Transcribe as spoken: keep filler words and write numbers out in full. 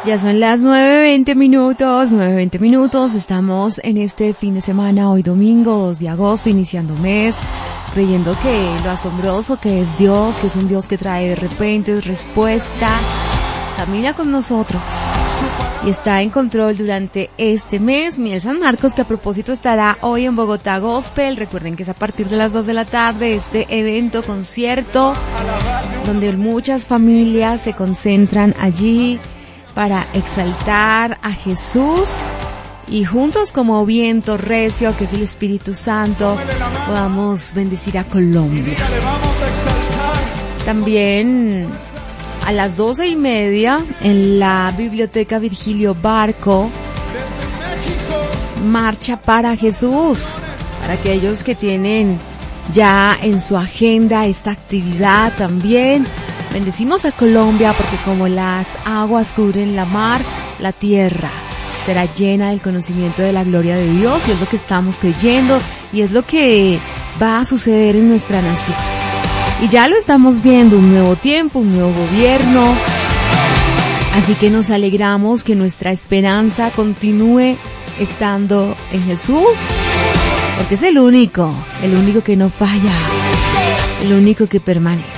Ya son las nueve veinte minutos, nueve veinte minutos, estamos en este fin de semana, hoy domingo dos de agosto, iniciando mes, creyendo que lo asombroso que es Dios, que es un Dios que trae de repente respuesta, camina con nosotros y está en control durante este mes. Miel San Marcos, que a propósito estará hoy en Bogotá Gospel, recuerden que es a partir de las dos de la tarde este evento, concierto, donde muchas familias se concentran allí para exaltar a Jesús y juntos como viento recio, que es el Espíritu Santo, podamos bendecir a Colombia. También a las doce y media en la Biblioteca Virgilio Barco, Marcha para Jesús, para aquellos que tienen ya en su agenda esta actividad también. Bendecimos a Colombia porque como las aguas cubren la mar, la tierra será llena del conocimiento de la gloria de Dios, y es lo que estamos creyendo y es lo que va a suceder en nuestra nación. Y ya lo estamos viendo, un nuevo tiempo, un nuevo gobierno, así que nos alegramos que nuestra esperanza continúe estando en Jesús, porque es el único, el único que no falla, el único que permanece.